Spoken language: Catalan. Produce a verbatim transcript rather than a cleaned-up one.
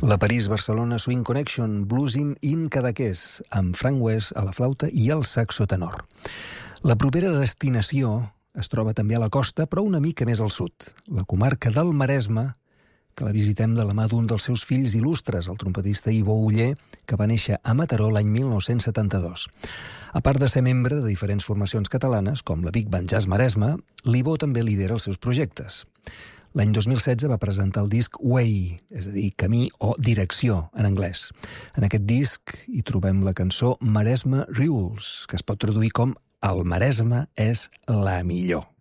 La París-Barcelona Swing Connection Bluesin in Cadaqués, amb Frank West a la flauta i el saxo tenor. La propera destinació es troba també a la costa, però una mica més al sud, la comarca del Maresme, que la visitem de la mà d'un dels seus fills il·lustres, el trompetista Ivo Oller, que va néixer a Mataró l'any mil nou-cents setanta-dos. A part de ser membre de diferents formacions catalanes, com la Big Band Jazz Maresme, l'Ivo també lidera els seus projectes. L'any dos mil setze va presentar el disc Way, és a dir, camí o direcció, en anglès. En aquest disc hi trobem la cançó Maresme Rules, que es pot traduir com El Maresme és la millor.